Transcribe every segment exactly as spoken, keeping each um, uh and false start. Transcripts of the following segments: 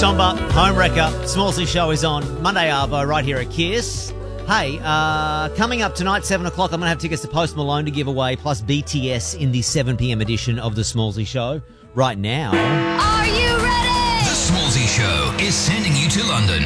Somber, Home Wrecker, Smallsy Show is on Monday Arvo right here at Kiss. Hey, uh, coming up tonight, seven o'clock, I'm going to have tickets to Post Malone to give away, plus B T S in the seven p.m. edition of The Smallsy Show. Right now... Are you ready? The Smallsy Show is sending you to London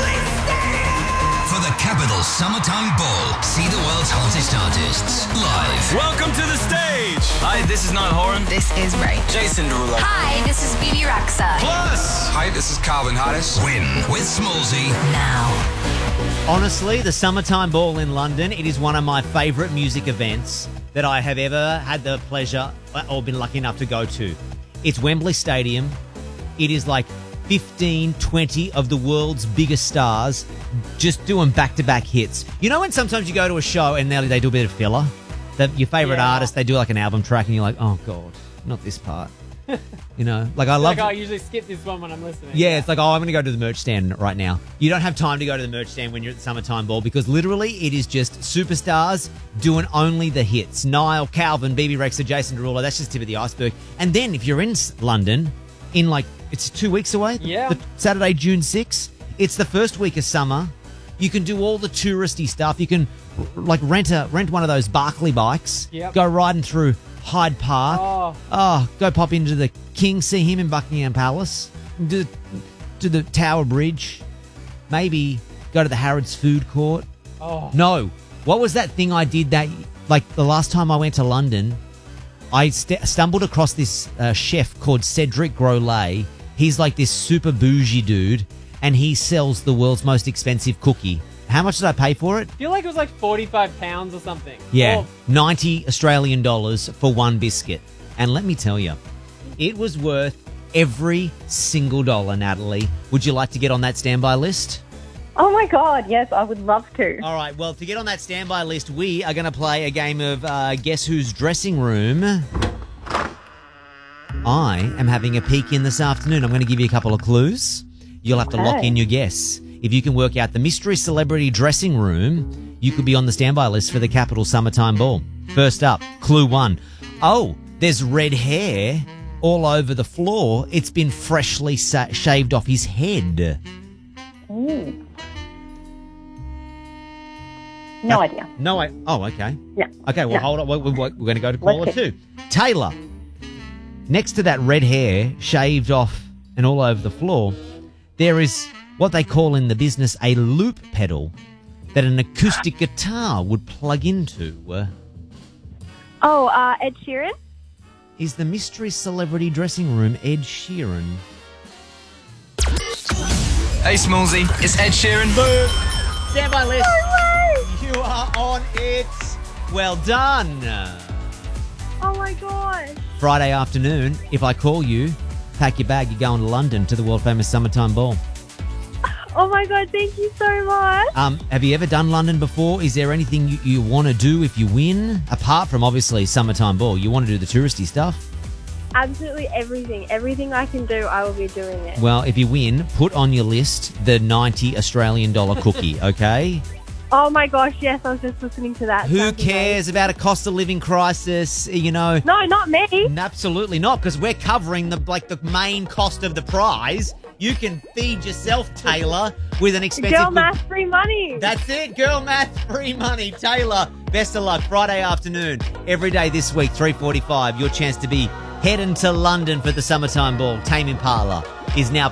for the Capital Summertime Ball. See the world's hottest artists live. Welcome to the stage. Hi, this is Niall Horan. This is Ray. Jason Derulo. Hi, this is Bibi Rexa. Plus, Hi, this is Calvin Harris. Win with Smallsy. Now. Honestly, the Summertime Ball in London, it is one of my favourite music events that I have ever had the pleasure or been lucky enough to go to. It's Wembley Stadium. It is like fifteen, twenty of the world's biggest stars just doing back-to-back hits. You know when sometimes you go to a show and they, they do a bit of filler? The, your favourite Yeah. artist, they do like an album track and you're like, oh, God, not this part. You know, like I love... Like, I usually skip this one when I'm listening. Yeah, it's like, oh, I'm going to go to the merch stand right now. You don't have time to go to the merch stand when you're at the Summertime Ball because literally it is just superstars doing only the hits. Niall, Calvin, Bibi Rexa, Jason Derulo, that's just the tip of the iceberg. And then if you're in S- London, in like, it's two weeks away? Yeah. The, Saturday, June sixth. It's the first week of summer. You can do all the touristy stuff. You can like rent a rent one of those Barclay bikes. Yep. Go riding through Hyde Park. Oh. Oh, go pop into the King, see him in Buckingham Palace. Do, do the Tower Bridge. Maybe go to the Harrods Food Court. Oh. No. What was that thing I did that, like the last time I went to London, I st- stumbled across this uh, chef called Cedric Grolet. He's like this super bougie dude, and he sells the world's most expensive cookie. How much did I pay for it? I feel like it was like forty-five pounds or something. Yeah, Oh, ninety Australian dollars for one biscuit. And let me tell you, it was worth every single dollar, Natalie. Would you like to get on that standby list? Oh my God, yes, I would love to. All right, well, to get on that standby list, we are going to play a game of uh, Guess Who's Dressing Room. I am having a peek in this afternoon. I'm going to give you a couple of clues. You'll have to lock Okay. in your guess. If you can work out the mystery celebrity dressing room, you could be on the standby list for the Capital Summertime Ball. First up, clue one. Oh, there's red hair all over the floor. It's been freshly sa- shaved off his head. Ooh. No Uh, idea. No, I. Oh, okay. Yeah. Okay, well, No. hold on. We're, we're, we're going to go to caller Let's see. two. Taylor. Next to that red hair shaved off and all over the floor, there is what they call in the business a loop pedal that an acoustic guitar would plug into. Uh, Oh, uh, Ed Sheeran? is the mystery celebrity dressing room Ed Sheeran? Hey, Smallsy, it's Ed Sheeran. Standby list. You are on it. Well done. Oh my gosh. Friday afternoon, if I call you, pack your bag, you're going to London to the world famous Summertime Ball. Oh my God, thank you so much. Um, have you ever done London before? Is there anything you, you want to do if you win? Apart from obviously Summertime Ball, you want to do the touristy stuff? Absolutely everything. Everything I can do, I will be doing it. Well, if you win, put on your list the ninety Australian dollar cookie, okay? Oh my gosh, yes, I was just listening to that. Who Sounds cares about a cost of living crisis, you know? amazing. No, not me. Absolutely not, because we're covering the like the main cost of the prize. You can feed yourself, Taylor, with an expensive... Girl cook- math, free money. That's it, girl math, free money. Taylor, best of luck. Friday afternoon, every day this week, three forty-five, your chance to be heading to London for the Summertime Ball. Tame Impala is now